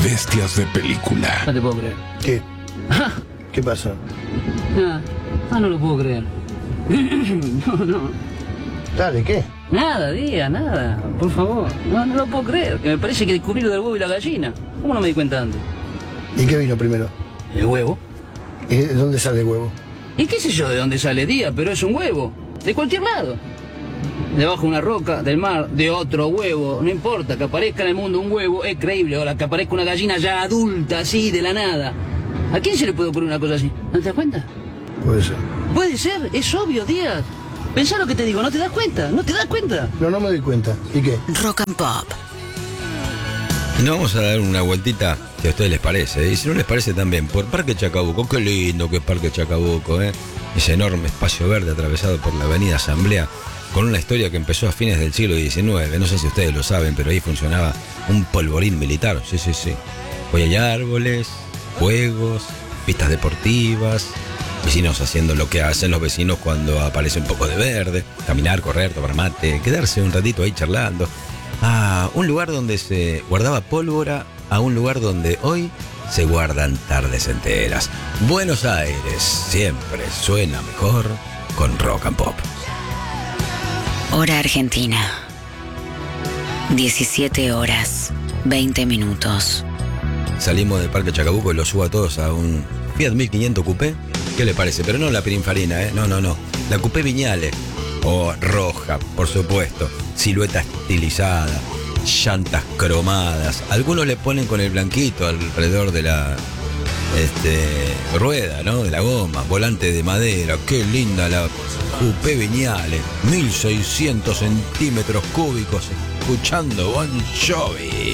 bestias de película. No te puedo creer. ¿Qué? ¿Qué pasa? No lo puedo creer. No. Dale, ¿qué? Nada, Díaz, nada. Por favor. No lo puedo creer. Que me parece que descubrí lo del huevo y la gallina. ¿Cómo no me di cuenta antes? ¿Y qué vino primero? ¿El huevo? ¿Y de dónde sale el huevo? ¿Y qué sé yo de dónde sale, Díaz? Pero es un huevo. De cualquier lado. Debajo de una roca, del mar, de otro huevo. No importa, que aparezca en el mundo un huevo, es creíble. Ahora, que aparezca una gallina ya adulta, así, de la nada. ¿A quién se le puede ocurrir una cosa así? ¿No te das cuenta? Puede ser. Puede ser, es obvio, Díaz. Pensá lo que te digo, ¿no te das cuenta? ¿No te das cuenta? No me doy cuenta. ¿Y qué? Rock and Pop. Nos vamos a dar una vueltita, si a ustedes les parece, y si no les parece también, por Parque Chacabuco. Qué lindo que es Parque Chacabuco, ese enorme espacio verde atravesado por la avenida Asamblea, con una historia que empezó a fines del siglo XIX. No sé si ustedes lo saben, pero ahí funcionaba un polvorín militar. Sí. Hoy hay árboles, juegos, pistas deportivas, vecinos haciendo lo que hacen los vecinos cuando aparece un poco de verde, caminar, correr, tomar mate, quedarse un ratito ahí charlando. Un lugar donde se guardaba pólvora, a un lugar donde hoy se guardan tardes enteras. Buenos Aires siempre suena mejor con Rock and Pop. Hora Argentina. 17 horas, 20 minutos. Salimos del Parque Chacabuco y los subo a todos a un Fiat 1500 Coupé. ¿Qué le parece? Pero no la Pininfarina, No. La Coupé Viñales. Roja, por supuesto. Silueta estilizada. Llantas cromadas. Algunos le ponen con el blanquito alrededor de la rueda, ¿no? De la goma. Volante de madera. Qué linda la Coupé Viñales. 1600 centímetros cúbicos. Escuchando Bon Jovi.